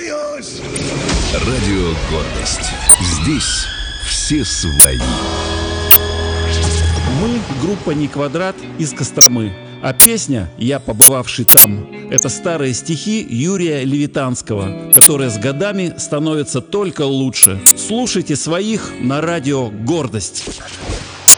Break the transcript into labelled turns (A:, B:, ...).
A: боюсь.
B: Радио «Гордость». Здесь все свои.
C: Мы – группа «Не квадрат» из Костромы. А песня «Я, побывавший там» – это старые стихи Юрия Левитанского, которые с годами становятся только лучше. Слушайте своих на радио «Гордость».